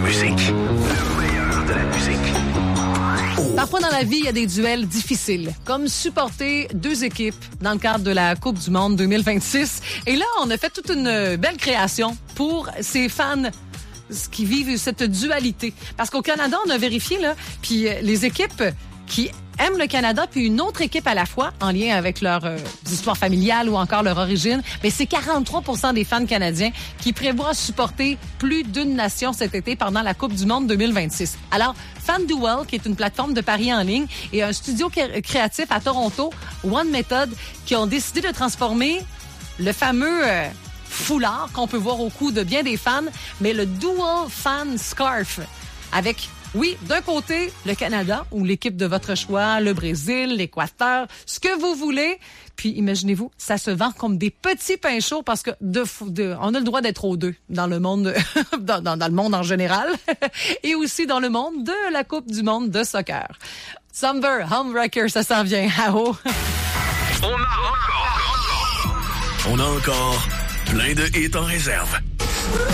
musique. Le meilleur de la musique. Parfois dans la vie, il y a des duels difficiles, comme supporter deux équipes dans le cadre de la Coupe du Monde 2026. Et là, on a fait toute une belle création pour ces fans qui vivent cette dualité. Parce qu'au Canada, on a vérifié, là, puis les équipes qui aiment le Canada, puis une autre équipe à la fois, en lien avec leur histoire familiale ou encore leur origine, mais c'est 43% des fans canadiens qui prévoient supporter plus d'une nation cet été pendant la Coupe du Monde 2026. Alors, FanDuel, qui est une plateforme de paris en ligne, et un studio créatif à Toronto, One Method, qui ont décidé de transformer le fameux foulard qu'on peut voir au cou de bien des fans, mais le Dual Fan Scarf, avec... Oui, d'un côté, le Canada ou l'équipe de votre choix, le Brésil, l'Équateur, ce que vous voulez. Puis, imaginez-vous, ça se vend comme des petits pains chauds parce que on a le droit d'être aux deux dans le monde, dans le monde en général et aussi dans le monde de la Coupe du monde de soccer. Summer, Homewrecker, ça s'en vient. Ah-oh. On a encore plein de hits en réserve.